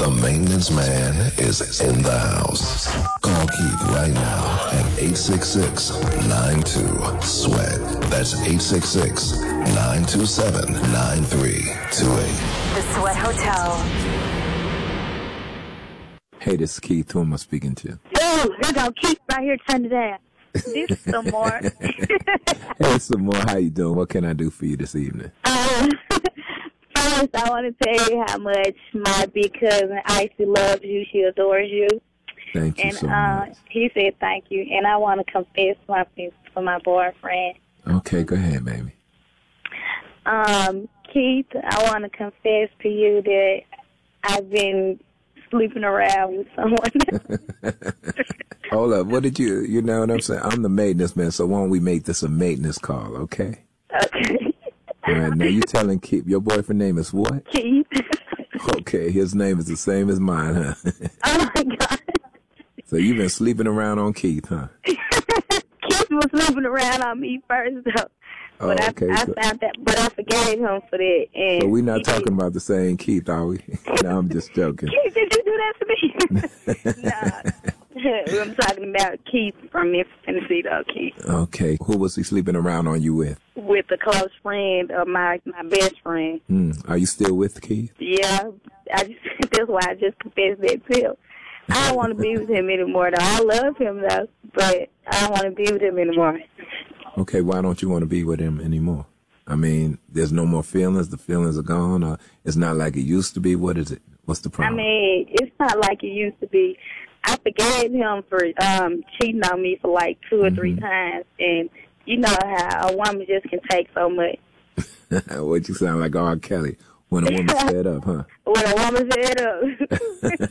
The maintenance man is in the house. Call Keith right now at 866-92-SWEAT. That's 866-927-9328. The Sweat Hotel. Hey, this is Keith. Who am I speaking to? Oh, here go Keith right here turning it down. This is some more. Hey, some more. How you doing? What can I do for you this evening? First, I want to tell you how much my big cousin Icy loves you. She adores you. Thank you so much. He said thank you, and I want to confess something for my boyfriend. Okay, go ahead, baby. Keith, I want to confess to you that I've been sleeping around with someone. Hold up. What did you know what I'm saying? I'm the maintenance man, so why don't we make this a maintenance call, okay? Okay. All right, now you telling Keith, your boyfriend name is what? Keith. Okay, his name is the same as mine, huh? Oh, my God. So you've been sleeping around on Keith, huh? Keith was sleeping around on me first, though. But Oh, okay. I found that, but I forgave him for that. And So we're not talking about the same Keith, are we? No, I'm just joking. Keith, did you do that to me? Nah. I'm talking about Keith from Memphis, Tennessee, though, Keith. Okay. Who was he sleeping around on you with? With a close friend of my best friend. Are you still with Keith? Yeah, that's why I just confessed that to him. I don't want to be with him anymore, though. I love him, though, but I don't want to be with him anymore. Okay, why don't you want to be with him anymore? I mean, there's no more feelings. The feelings are gone. Or it's not like it used to be. What is it? What's the problem? I mean, it's not like it used to be. I forgave him for cheating on me for like 2 or 3 times, and you know how a woman just can take so much. What you sound like R. Kelly when a woman's fed up, huh? When a woman's fed up.